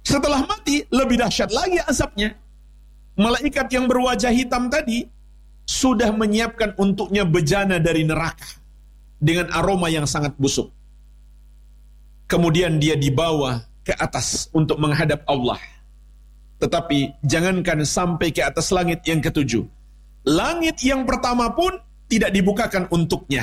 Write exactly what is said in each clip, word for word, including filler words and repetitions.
Setelah mati, lebih dahsyat lagi azabnya. Malaikat yang berwajah hitam tadi sudah menyiapkan untuknya bejana dari neraka dengan aroma yang sangat busuk. Kemudian dia dibawa ke atas untuk menghadap Allah. Tetapi jangankan sampai ke atas langit yang ketujuh. Langit yang pertama pun tidak dibukakan untuknya.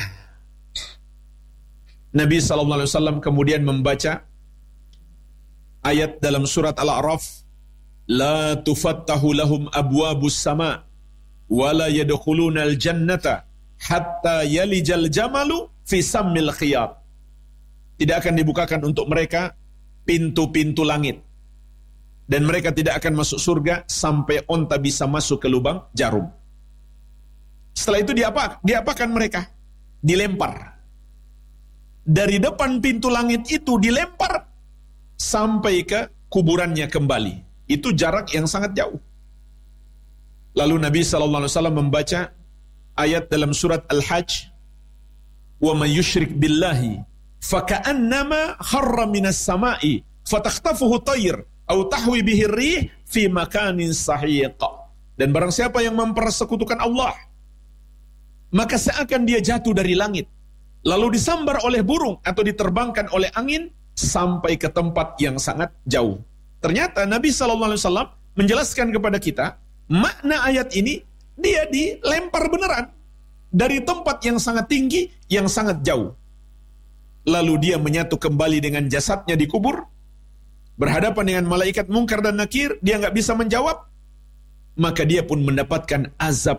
Nabi shallallahu alaihi wasallam kemudian membaca ayat dalam surat Al-A'raf, La tufattahu lahum abwabus sama wa la yadkhuluna al-jannata hatta yalijal jamalu fi sammil khiyat. Tidak akan dibukakan untuk mereka pintu-pintu langit, dan mereka tidak akan masuk surga sampai onta bisa masuk ke lubang jarum. Setelah itu diapa, diapakan mereka? Dilempar. Dari depan pintu langit itu dilempar sampai ke kuburannya kembali. Itu jarak yang sangat jauh. Lalu Nabi shallallahu alaihi wasallam membaca ayat dalam surat Al-Hajj, wa man yusyrik billahi faka'annama kharra minas sama'i fatakhtafuhu tayr aw tahwi bihi rih fi makanin sahiq. Dan barang siapa yang mempersekutukan Allah, maka seakan dia jatuh dari langit, lalu disambar oleh burung atau diterbangkan oleh angin sampai ke tempat yang sangat jauh. Ternyata Nabi shallallahu alaihi wasallam menjelaskan kepada kita makna ayat ini, dia dilempar beneran dari tempat yang sangat tinggi, yang sangat jauh. Lalu dia menyatu kembali dengan jasadnya di kubur, berhadapan dengan malaikat Munkar dan Nakir, dia nggak bisa menjawab, maka dia pun mendapatkan azab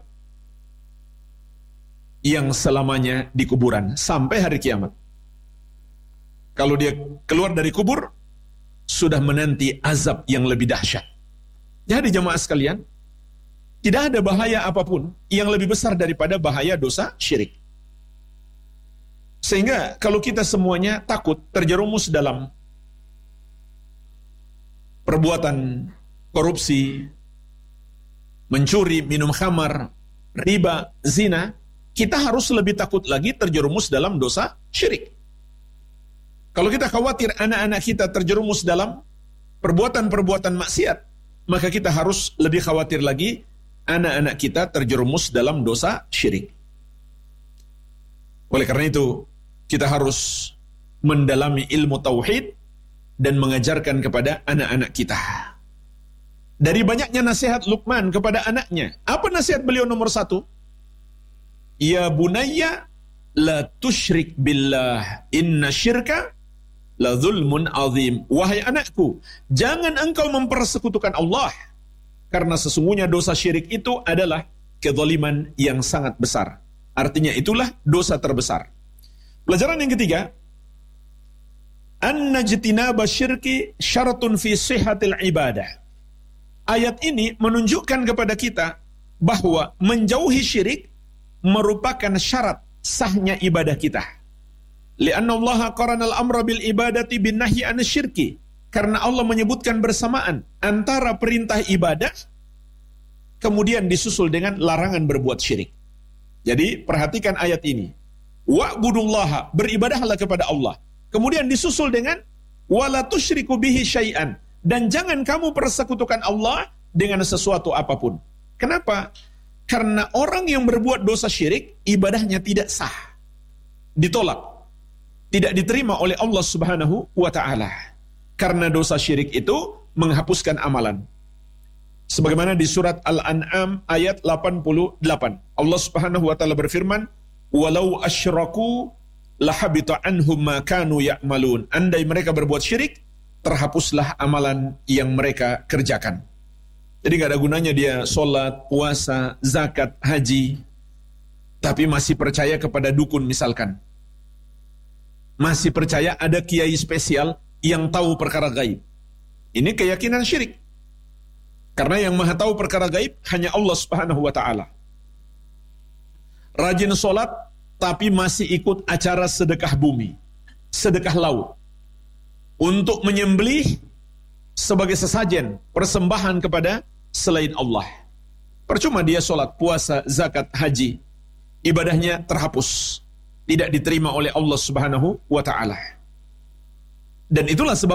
yang selamanya di kuburan sampai hari kiamat. Kalau dia keluar dari kubur, sudah menanti azab yang lebih dahsyat. Jadi jemaah sekalian, tidak ada bahaya apapun yang lebih besar daripada bahaya dosa syirik. Sehingga kalau kita semuanya takut terjerumus dalam perbuatan korupsi, mencuri, minum khamar, riba, zina, kita harus lebih takut lagi terjerumus dalam dosa syirik. Kalau kita khawatir anak-anak kita terjerumus dalam perbuatan-perbuatan maksiat, maka kita harus lebih khawatir lagi anak-anak kita terjerumus dalam dosa syirik. Oleh karena itu, kita harus mendalami ilmu tauhid dan mengajarkan kepada anak-anak kita. Dari banyaknya nasihat Luqman kepada anaknya, apa nasihat beliau nomor satu? Ya bunayya la tusyrik billah inna syirka la zulmun azim. Wahai anakku, jangan engkau mempersekutukan Allah, karena sesungguhnya dosa syirik itu adalah kezaliman yang sangat besar. Artinya itulah dosa terbesar. Pelajaran yang ketiga, anna jtinaba syirki syaratun fi sihhatil ibadah. Ayat ini menunjukkan kepada kita bahwa menjauhi syirik merupakan syarat sahnya ibadah kita. Lianna Allah qarana al-amra bil ibadati bin nahyi an syirki. Karena Allah menyebutkan bersamaan antara perintah ibadah kemudian disusul dengan larangan berbuat syirik. Jadi perhatikan ayat ini. Wa'budullaha, beribadahlah kepada Allah. Kemudian disusul dengan wala tusyriku bihi syai'an, dan jangan kamu persekutukan Allah dengan sesuatu apapun. Kenapa? Karena orang yang berbuat dosa syirik, ibadahnya tidak sah, ditolak, tidak diterima oleh Allah Subhanahu wa ta'ala. Karena dosa syirik itu menghapuskan amalan. Sebagaimana di surat Al-An'am ayat delapan puluh delapan. Allah Subhanahu wa ta'ala berfirman, "Walau asyraku lahabita anhum ma kanu ya'malun." Andai mereka berbuat syirik, terhapuslah amalan yang mereka kerjakan. Jadi gak ada gunanya dia sholat, puasa, zakat, haji, tapi masih percaya kepada dukun misalkan. Masih percaya ada kiai spesial yang tahu perkara gaib. Ini keyakinan syirik. Karena yang maha tahu perkara gaib hanya Allah Subhanahu wa ta'ala. Rajin sholat, tapi masih ikut acara sedekah bumi, sedekah laut, untuk menyembelih sebagai sesajen, persembahan kepada selain Allah. Percuma dia sholat, puasa, zakat, haji, ibadahnya terhapus, tidak diterima oleh Allah Subhanahu wa ta'ala. Dan itulah sebab